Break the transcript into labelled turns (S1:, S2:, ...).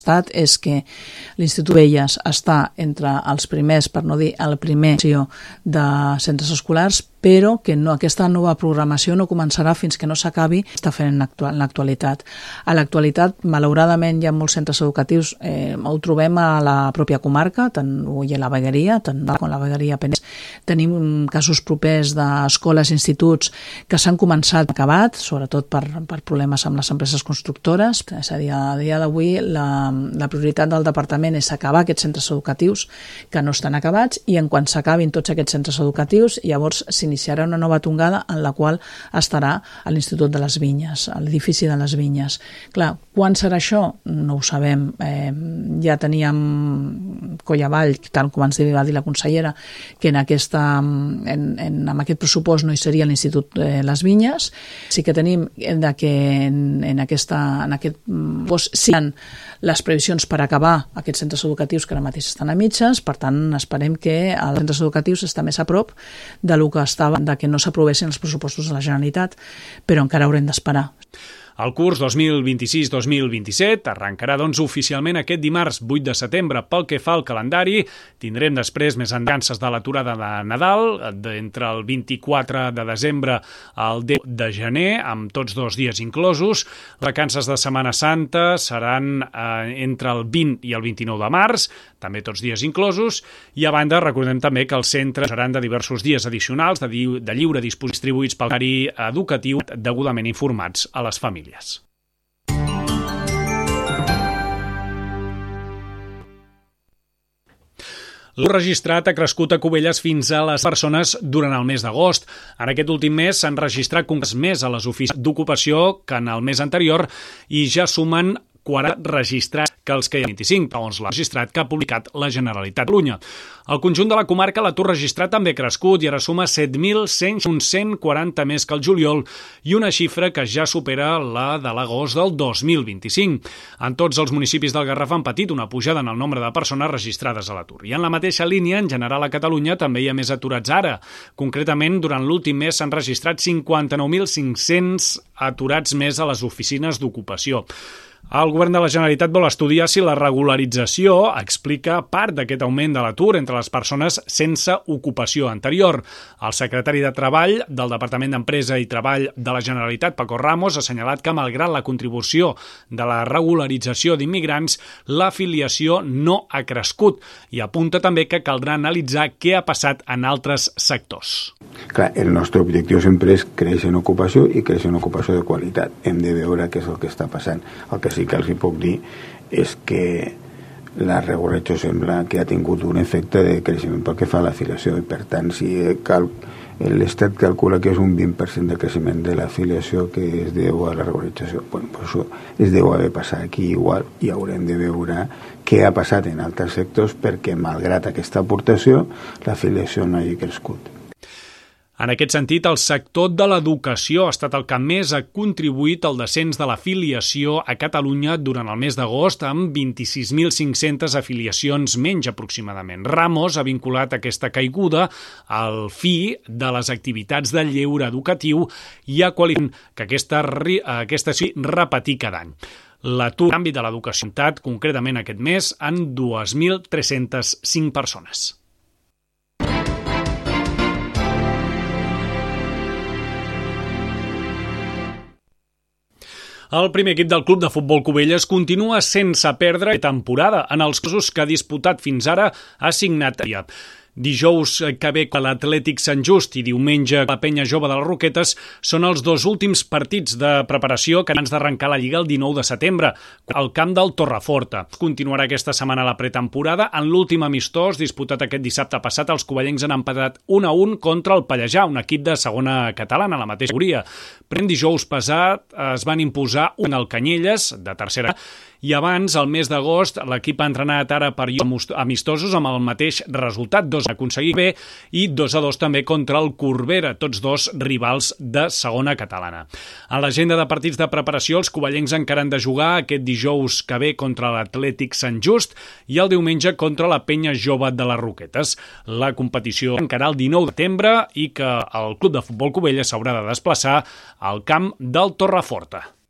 S1: és que l'Institut Belles està entre els primers, per no dir el primer, de centres escolars, però que aquesta nova programació no començarà fins que no s'acabi, està fent en l'actualitat. A l'actualitat, malauradament, hi ha molts centres educatius, ho trobem a la pròpia comarca, tant a la Vegueria, tant com la Vegueria Penedès. Tenim casos propers d'escoles i instituts que s'han començat acabat, sobretot per problemes amb les empreses constructores. És a dir, a dia d'avui la prioritat del departament és acabar aquests centres educatius que no estan acabats i en quan s'acabin tots aquests centres educatius, llavors s'iniciarà una nova tongada en la qual estarà a l'Institut de les Vinyes, a l'edifici de les Vinyes. Clar, quan serà això? No ho sabem. Ja teníem coll avall, tal com ens va dir la consellera, que en aquest pressupost no hi seria l'Institut de les Vinyes. Sí que tenim que en aquest post sí les previsions per acabar aquests centres educatius que ara mateix estan a mitges, per tant esperem que els centres educatius està més a prop del que estava, de que no s'aprovessin els pressupostos de la Generalitat, però encara haurem d'esperar.
S2: El curs 2026-2027 arrencarà doncs oficialment aquest dimarts 8 de setembre. Pel que fa al calendari, tindrem després més vacances de l'aturada de Nadal, entre el 24 de desembre al 10 de gener, amb tots 2 dies inclosos. Les vacances de Setmana Santa seran entre el 20 i el 29 de març, també tots dies inclosos, i a banda recordem també que els centres seran de diversos dies addicionals de lliure disposició distribuïts pel calendari educatiu degudament informats a les famílies. L'atur registrat ha crescut a Cubelles fins a les persones durant el mes d'agost. En aquest últim mes s'han registrat més a les oficines d'ocupació que en el mes anterior i ja sumen 40 registrats que els que hi ha 25, segons l'ha registrat que ha publicat la Generalitat de Catalunya. Al conjunt de la comarca l'atur registrat també ha crescut i ara suma 7.140 més que el juliol i una xifra que ja supera la de l'agost del 2025. En tots els municipis del Garraf han patit una pujada en el nombre de persones registrades a l'atur. I en la mateixa línia, en general a Catalunya, també hi ha més aturats ara. Concretament, durant l'últim mes s'han registrat 59.500 aturats més a les oficines d'ocupació. El govern de la Generalitat vol estudiar si la regularització explica part d'aquest augment de l'atur entre les persones sense ocupació anterior. El secretari de Treball del Departament d'Empresa i Treball de la Generalitat, Paco Ramos, ha assenyalat que malgrat la contribució de la regularització d'immigrants, l'afiliació no ha crescut i apunta també que caldrà analitzar què ha passat en altres sectors.
S3: Clar, el nostre objectiu sempre és créixer en ocupació i créixer en ocupació de qualitat. Hem de veure què és el que està passant. El que sí que els hi puc dir és que la regularització sembla que ha tingut un efecte de creixement pel que fa a l'afiliació i per tant si l'Estat calcula que és un 20% de creixement de l'afiliació que es deu a la regularització, bueno, pues això es deu haver passat aquí igual i haurem de veure què ha passat en altres sectors perquè malgrat aquesta aportació l'afiliació no hagi crescut.
S2: En aquest sentit, el sector de l'educació ha estat el que més ha contribuït al descens de l'afiliació a Catalunya durant el mes d'agost, amb 26.500 afiliacions menys aproximadament. Ramos ha vinculat aquesta caiguda al fi de les activitats de lleure educatiu i ha qualificat que aquesta sí repetir cada any. L'atur en l'àmbit de l'educació ha augmentat concretament aquest mes en 2.305 persones. El primer equip del Club de Futbol Cubelles continua sense perdre temporada. En els casos que ha disputat fins ara ha signat Dijous que ve l'Atlètic Sant Just i diumenge la Penya Jove de les Roquetes són els dos últims partits de preparació que abans d'arrencar la Lliga el 19 de setembre al camp del Torreforta. Continuarà aquesta setmana la pretemporada. En l'últim amistós disputat aquest dissabte passat, els covellencs han empatat 1-1 contra el Pallejà, un equip de segona catalana, la mateixa categoria. Però dijous passat es van imposar un al Canyelles, de tercera, i abans, al mes d'agost, l'equip ha entrenat ara per amistosos amb el mateix resultat, 2 a aconseguir bé i 2-2 també contra el Corbera, tots dos rivals de segona catalana. En l'agenda de partits de preparació, els covellencs encara han de jugar aquest dijous que ve contra l'Atlètic Sant Just i el diumenge contra la Penya Jove de les Roquetes. La competició encara el 19 de setembre i que el Club de Futbol Cubelles s'haurà de desplaçar al camp del Torreforta.